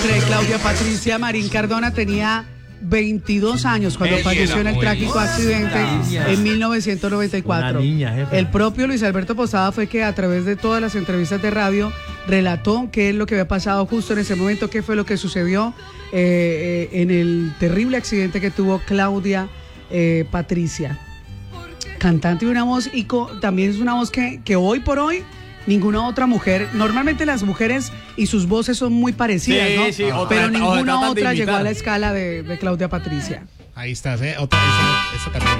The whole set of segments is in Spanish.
Claudia Patricia Marín Cardona tenía 22 años cuando falleció en el trágico accidente en 1994. El propio Luis Alberto Posada fue que a través de todas las entrevistas de radio relató qué es lo que había pasado justo en ese momento, qué fue lo que sucedió en el terrible accidente que tuvo Claudia Patricia. Cantante y una voz, y también es una voz que hoy por hoy ninguna otra mujer, normalmente las mujeres y sus voces son muy parecidas, sí, ¿no? Sí, pero ninguna otra llegó a la escala de Claudia Patricia. Ahí estás, otra esa también.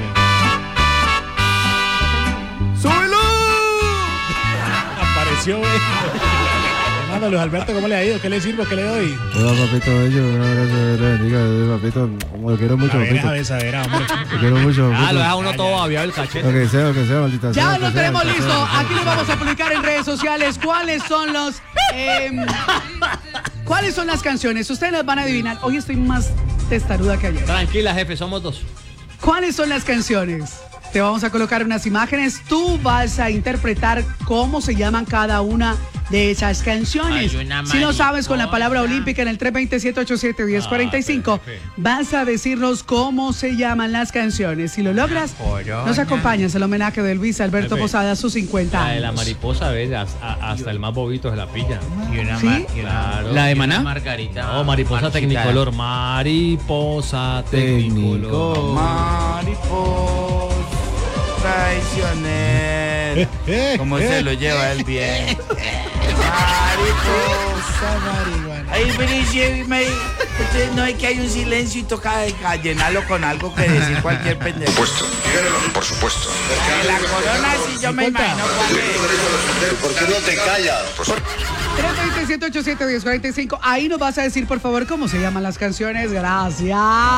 ¡Súbelo! Apareció, hermano Luis Alberto, ¿cómo le ha ido? ¿Qué le sirvo? ¿Qué le doy? Hola, papito bello, un abrazo, bendiga, papito, lo quiero mucho, papito. A ver, hombre. Lo quiero mucho, papito. Lo deja uno todo aviado el cachete. Lo que sea, maldita sea. Ya lo tenemos listo. Aquí lo vamos a publicar en redes sociales. ¿Cuáles son ¿cuáles son las canciones? Ustedes las van a adivinar. Hoy estoy más testaruda que ayer. Tranquila, jefe, somos dos. ¿Cuáles son las canciones? Te vamos a colocar unas imágenes. Tú vas a interpretar cómo se llaman cada una de esas canciones. Si no sabes, con la palabra olímpica en el 320-787-1045, vas a decirnos cómo se llaman las canciones. Si lo logras, nos acompañas al homenaje de Luis Alberto Posada a sus 50 años. La de la mariposa, ¿ves? Hasta el más bobito se la pilla. ¿Sí? Claro. ¿La de Maná? Margarita. No, mariposa tecnicolor. Mariposa tecnicolor. Mariposa traicionero. ¿Cómo se lo lleva el bien? Mariposa marihuana. Ahí no es que hay un silencio y toca llenarlo con algo que decir cualquier pendejo. Por supuesto. La corona sí yo me imagino cuál es. ¿Por qué no te callas? 320-787-1045. Ahí nos vas a decir, por favor, cómo se llaman las canciones. Gracias.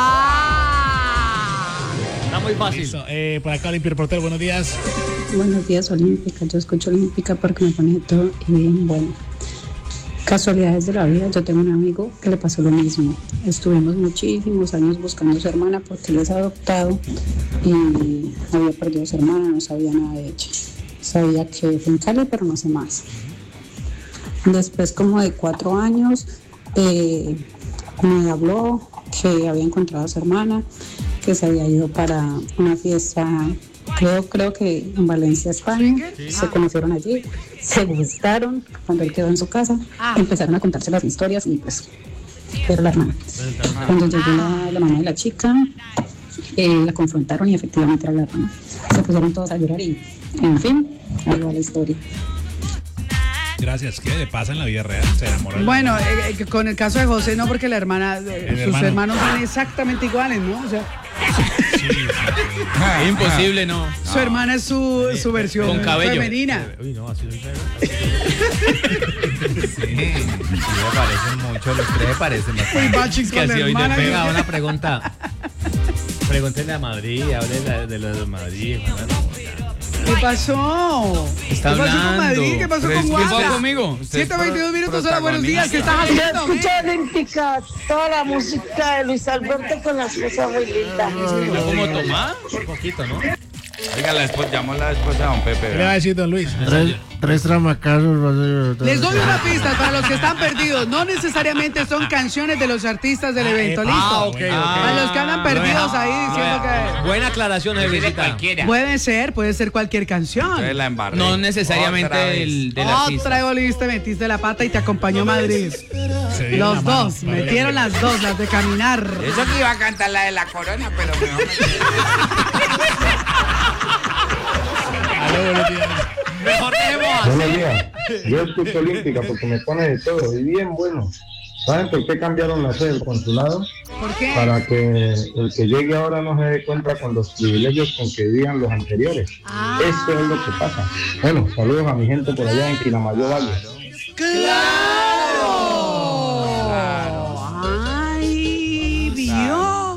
Está muy fácil. Listo. Por acá, Olimpia Reportero, buenos días. Buenos días, Olímpica. Yo escucho Olímpica porque me conecto y bien, bueno. Casualidades de la vida, yo tengo un amigo que le pasó lo mismo. Estuvimos muchísimos años buscando a su hermana porque él es adoptado y había perdido a su hermana, no sabía nada de ella. Sabía que fue en Cali, pero no sé más. Después, como de 4 años, me habló que había encontrado a su hermana, que se había ido para una fiesta, creo que en Valencia, España. Se conocieron allí, se gustaron. Cuando él quedó en su casa, empezaron a contarse las historias y pues era la hermana. Cuando llegó la mamá de la chica, la confrontaron y efectivamente era la hermana. Se pusieron todos a llorar y, en fin, ahí va la historia. Gracias. ¿Qué le pasa en la vida real? Se enamoran. Bueno, con el caso de José no, porque la hermana, sus hermanos son exactamente iguales, ¿no? O sea, imposible, ¿no? Su hermana es su versión con cabello femenina. Uy, no, así no Sí, me parecen mucho, los tres parecen bastante. es que así hoy te pega una pregunta. Pregúntenle a Madrid, hable de lo de Madrid. ¿Qué pasó? ¿Qué pasó con Madrid? ¿Qué pasó con Guapa? ¿Qué pasó conmigo? 7:22 minutos. Hola, buenos días. ¿Qué estás haciendo? Escuché Olímpica, toda la música de Luis Alberto con las cosas muy lindas. ¿Cómo tomar? Un poquito, ¿no? Oiga, llamó la esposa de don Pepe. ¿Qué le va a decir don Luis? Tres tramacasos. Les doy una pista para los que están perdidos. No necesariamente son canciones de los artistas del evento. ¿Listo? Okay. Para los que andan perdidos ahí diciendo que... Buena aclaración, Evelita. Puede ser cualquier canción. No necesariamente de la artista. Otra vez te metiste la pata y te acompañó Madrid. Los dos, metieron las dos, las de caminar. Eso que iba a cantar la de la corona, pero mejor Aló, buenos días. Mejor dejemos así. Buenos días. Yo escucho Olímpica porque me pone de todo y bien bueno. ¿Saben por qué cambiaron la sede del consulado? ¿Por qué? Para que el que llegue ahora no se dé cuenta con los privilegios con que vivían los anteriores. Eso es lo que pasa. Bueno, saludos a mi gente por allá en Quilamayo Valle. ¡Claro! ¡Ay, vio!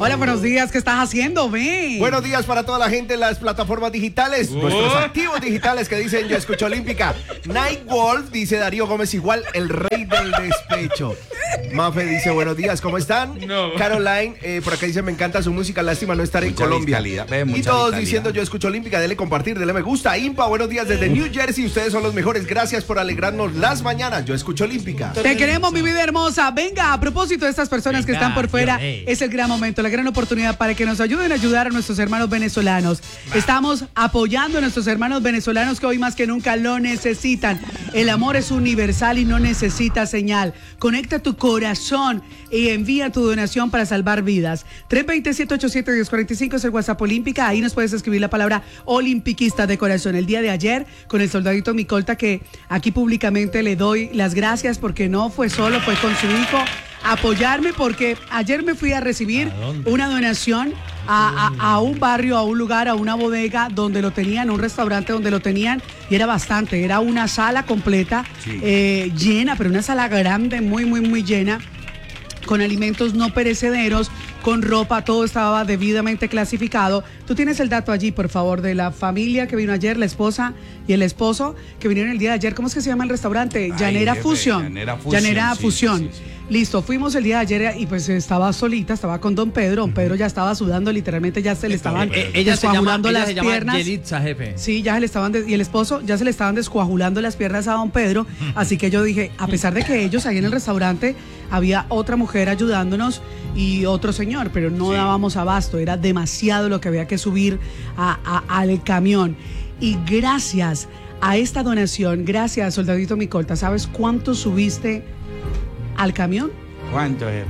Hola, buenos días. ¿Qué estás haciendo, ven? Buenos días para toda la gente en las plataformas digitales, nuestros activos digitales que dicen Yo Escucho Olímpica. Night Wolf dice Darío Gómez igual, el rey del despecho. Mafe dice buenos días, ¿cómo están? No. Caroline, por acá dice me encanta su música, lástima no estar en Colombia. Y todos diciendo Yo Escucho Olímpica, dele compartir, dele me gusta. Impa, buenos días desde New Jersey, ustedes son los mejores, gracias por alegrarnos las mañanas. Yo Escucho Olímpica. Te queremos, mi vida hermosa. Venga, a propósito de estas personas que están por fuera, es el gran momento, la gran oportunidad para que nos ayuden a ayudar a nuestros hermanos venezolanos. Estamos apoyando a nuestros hermanos venezolanos que hoy más que nunca lo necesitan. El amor es universal y no necesita señal. Conecta tu corazón y envía tu donación para salvar vidas. 320-787-1045 es el WhatsApp Olímpica. Ahí nos puedes escribir la palabra olimpiquista de corazón. El día de ayer, con el soldadito Micolta, que aquí públicamente le doy las gracias porque no fue solo, fue con su hijo. Apoyarme porque ayer me fui a recibir una donación a un barrio, a un lugar, a una bodega donde lo tenían, un restaurante donde lo tenían y era bastante, era una sala completa, llena, pero una sala grande, muy, muy, muy llena, con alimentos no perecederos, con ropa, todo estaba debidamente clasificado. Tú tienes el dato allí, por favor, de la familia que vino ayer, la esposa y el esposo que vinieron el día de ayer. ¿Cómo es que se llama el restaurante? Llanera Fusión. Llanera Fusión. Sí. Listo, fuimos el día de ayer y pues estaba solita, estaba con don Pedro. Don Pedro ya estaba sudando, literalmente ya se le estaban descoagulando las piernas. Yelitza, jefe. Sí, ya se le estaban, y el esposo ya se le estaban descoagulando las piernas a don Pedro. Así que yo dije, a pesar de que ellos ahí en el restaurante había otra mujer ayudándonos y otro señor, pero no dábamos abasto, era demasiado lo que había que subir al camión. Y gracias a esta donación, gracias, soldadito Micolta, ¿sabes cuánto subiste al camión? ¿Cuánto, jefe?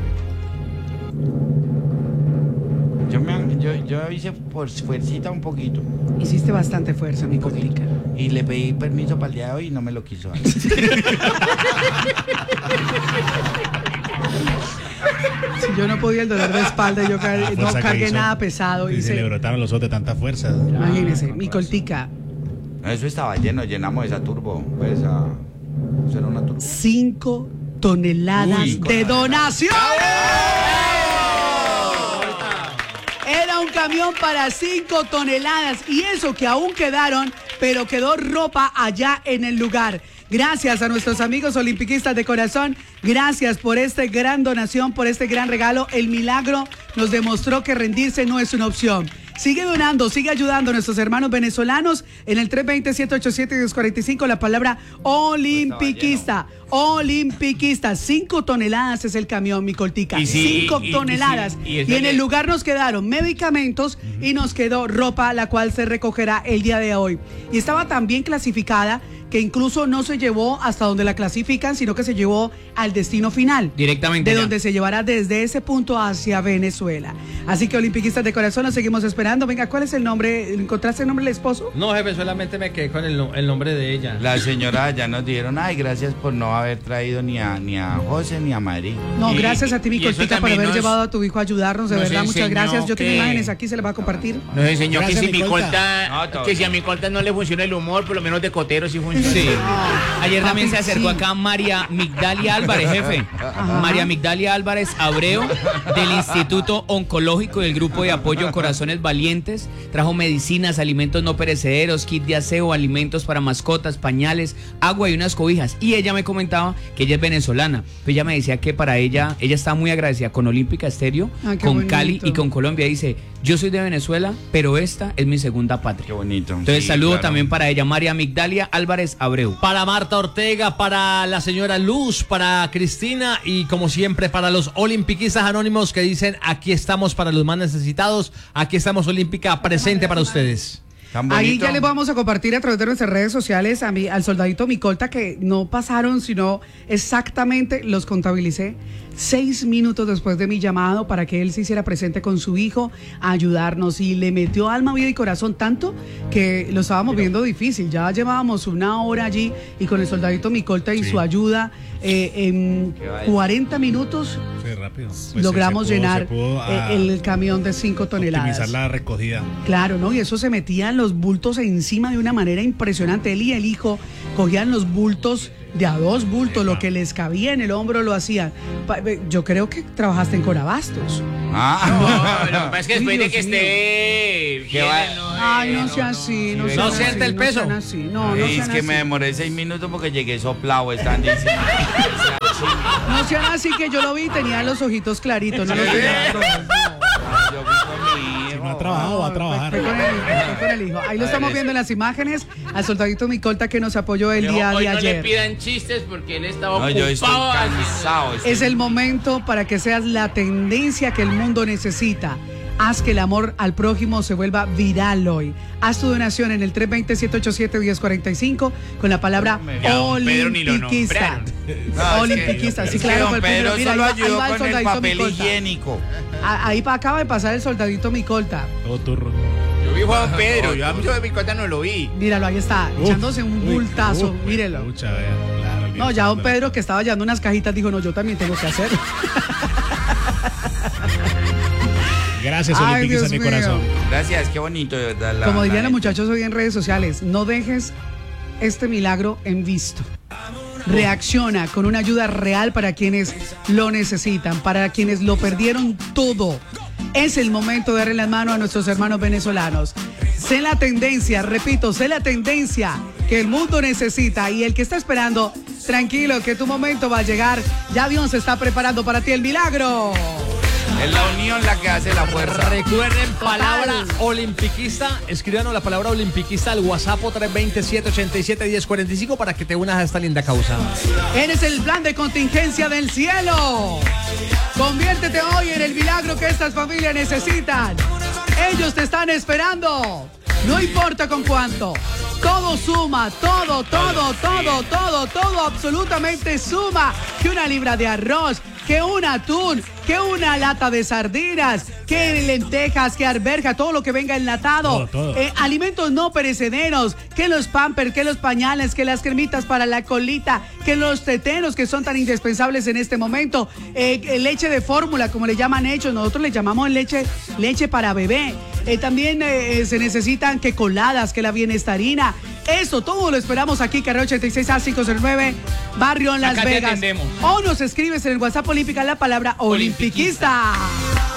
Yo hice por fuercita un poquito. Hiciste bastante fuerza, mi Micoltica. Y le pedí permiso para el día de hoy y no me lo quiso. Si yo no podía el dolor de espalda, yo no cargué nada pesado. Y se le brotaron los ojos de tanta fuerza. Imagínese, Micoltica. Eso estaba lleno, llenamos esa turbo. Pues eso era una turbo. 5 toneladas de donación. Era un camión para 5 toneladas y eso que aún quedaron, pero quedó ropa allá en el lugar. Gracias a nuestros amigos olimpiquistas de corazón, gracias por esta gran donación, por este gran regalo. El milagro nos demostró que rendirse no es una opción. Sigue donando, sigue ayudando a nuestros hermanos venezolanos en el 320-787-1045, la palabra olimpiquista. Olimpiquista, 5 toneladas es el camión, Micoltica. 5 toneladas. Y en el lugar nos quedaron medicamentos y nos quedó ropa, la cual se recogerá el día de hoy. Y estaba tan bien clasificada que incluso no se llevó hasta donde la clasifican, sino que se llevó al destino final. Directamente. De donde se llevará desde ese punto hacia Venezuela. Así que olimpiquistas de corazón, nos seguimos esperando. Venga, ¿cuál es el nombre? ¿Encontraste el nombre del esposo? No, jefe, solamente me quedé con el nombre de ella. La señora ya nos dijeron, ay, gracias por no haber traído ni a José ni a Mari. No, gracias a ti, Micoltica, por haber llevado a tu hijo a ayudarnos. De verdad, muchas gracias. Yo tengo imágenes aquí, se las va a compartir. Nos enseñó que si a Micolta no le funciona el humor, por lo menos de cotero sí funciona. Sí. Ayer también se acercó acá María Migdalia Álvarez, jefe. María Migdalia Álvarez Abreu, del Instituto Oncológico del Grupo de Apoyo Corazones Valientes. Trajo medicinas, alimentos no perecederos, kit de aseo, alimentos para mascotas, pañales, agua y unas cobijas. Y ella me comentaba que ella es venezolana. Pues ella me decía que para ella está muy agradecida con Olímpica Estéreo, con bonito. Cali y con Colombia. Dice, yo soy de Venezuela, pero esta es mi segunda patria. Qué bonito. Entonces saludo también para ella, María Migdalia Álvarez Abreu. Para Marta Ortega, para la señora Luz, para Cristina y como siempre para los olimpiquistas anónimos que dicen, aquí estamos para los más necesitados, aquí estamos Olímpica presente para ustedes. Ahí ya les vamos a compartir a través de nuestras redes sociales al soldadito Micolta, que no pasaron, sino exactamente los contabilicé 6 minutos después de mi llamado para que él se hiciera presente con su hijo a ayudarnos, y le metió alma, vida y corazón tanto que lo estábamos viendo difícil. Ya llevábamos 1 hora allí y con el soldadito Micolta y su ayuda en 40 minutos rápido. Logramos llenar el camión de 5 toneladas. Optimizar la recogida. Claro, ¿no? Y eso se metían los bultos encima de una manera impresionante. Él y el hijo cogían los bultos de a 2 bultos, lo que les cabía en el hombro lo hacían. Yo creo que trabajaste en Corabastos. No, lo que pasa es que después de que esté... Ay, no sea así, no siente el peso. No sean así, no Es sean que así. me demoré 6 minutos porque llegué soplado, están diciendo. No sean así, que yo lo vi y tenía los ojitos claritos, no los tenía rojos. Yo fui con mi hijo. Si no ha trabajado, va a trabajar. Fue con el hijo. Ahí lo estamos viendo en las imágenes al soldadito Micolta que nos apoyó el día hoy de no ayer. le pidan chistes porque él estaba ocupado. Yo estoy cansado. Es el momento para que seas la tendencia que el mundo necesita. Haz que el amor al prójimo se vuelva viral hoy. Haz tu donación en el 320-787-1045 con la palabra olimpiquista. Olimpiquista, sí, claro. Don Pedro solo ayudó el con el soldadito papel Micolta. higiénico. Ahí acaba de pasar el soldadito Micolta. Todo turro. Yo vi Juan Pedro, yo a mí de Picota no lo vi. Míralo, ahí está, echándose un bultazo, mírelo. Pucha, vea, claro, No, ya don Pedro, que estaba llevando unas cajitas, dijo, no, yo también tengo que hacer. Gracias, olimpiquista, mi corazón. Gracias, qué bonito, de verdad. Como dirían los muchachos hoy en redes sociales, no dejes este milagro en visto. Reacciona con una ayuda real para quienes lo necesitan, para quienes lo perdieron todo. Es el momento de darle la mano a nuestros hermanos venezolanos. Sé la tendencia, repito, sé la tendencia que el mundo necesita, y el que está esperando, tranquilo, que tu momento va a llegar. Ya Dios se está preparando para ti el milagro. Es la unión la que hace la fuerza. Recuerden, palabra olimpiquista. Escríbanos la palabra olimpiquista al WhatsApp 320-787-1045 para que te unas a esta linda causa. Eres el plan de contingencia del cielo. Conviértete hoy en el milagro que estas familias necesitan. Ellos te están esperando. No importa con cuánto. Todo suma, todo, absolutamente suma. Que una libra de arroz, que un atún, que una lata de sardinas, que lentejas, que arveja, todo lo que venga enlatado. Todo. Alimentos no perecederos, que los pampers, que los pañales, que las cremitas para la colita, que los teteros que son tan indispensables en este momento. Leche de fórmula, como le llaman ellos, nosotros le llamamos leche para bebé. También se necesitan que coladas, que la bienestarina. Eso, todo lo esperamos aquí, carrera 86A509, Barrio en Las Acá te Vegas. atendemos. O nos escribes en el WhatsApp Olímpica la palabra olimpiquista.